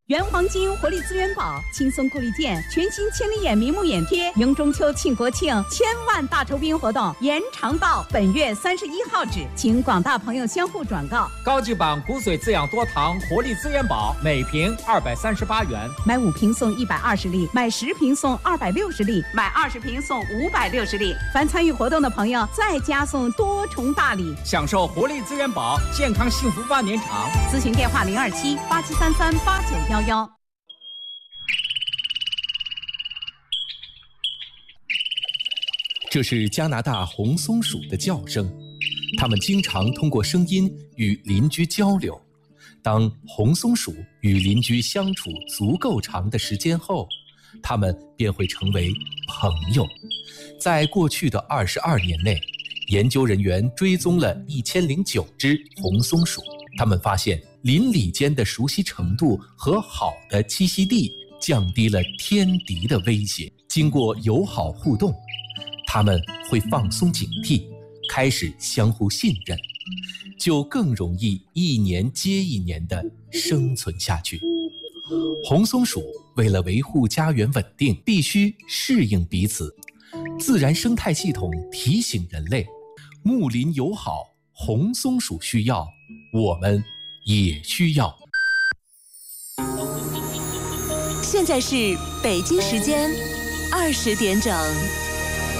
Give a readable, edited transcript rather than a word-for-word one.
原黄金活力资源宝，轻松顾力健，全新千里眼明目眼贴，迎中秋庆国庆1000万大酬宾活动延长到本月31号止，请广大朋友相互转告。 高级版骨髓滋养多糖活力资源宝，每瓶238元， 买5瓶送120粒，买10瓶送260粒，买20瓶送560粒。凡参与活动的朋友，再加送多重大礼， 享受活力资源宝，健康幸福万年长。 咨询电话027-8733-8911。 这是加拿大红松鼠的叫声，它们经常通过声音与邻居交流。当红松鼠与邻居相处足够长的时间后，它们便会成为朋友。在过去的22年内，研究人员追踪了1009只红松鼠，他们发现邻里间的熟悉程度和好的栖息地降低了天敌的威胁。经过友好互动，他们会放松警惕，开始相互信任，就更容易一年接一年地生存下去。红松鼠为了维护家园稳定，必须适应彼此。自然生态系统提醒人类，睦邻友好，红松鼠需要，我们也需要。 现在是北京时间20点整。